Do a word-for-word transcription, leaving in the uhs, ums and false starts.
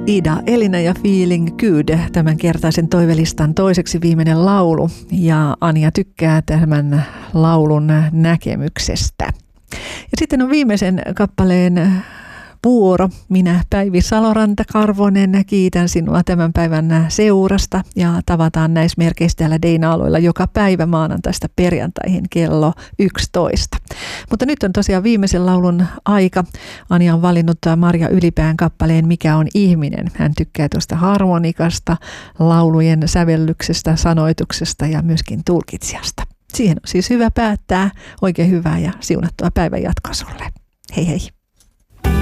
Ida, Elina ja Feeling Good, tämän kertaisen toivelistan toiseksi viimeinen laulu. Ja Anja tykkää tämän laulun näkemyksestä. Ja sitten on viimeisen kappaleen vuoro. Minä, Päivi Saloranta-Karvonen, kiitän sinua tämän päivän seurasta ja tavataan näissä merkeissä täällä Deina-alueella joka päivä maanantaista perjantaihin kello yksitoista. Mutta nyt on tosiaan viimeisen laulun aika. Anja on valinnut Marja Ylipään kappaleen Mikä on ihminen. Hän tykkää tuosta harmonikasta, laulujen sävellyksestä, sanoituksesta ja myöskin tulkitsijasta. Siihen on siis hyvä päättää. Oikein hyvää ja siunattua päivän jatkoa sulle. Hei hei!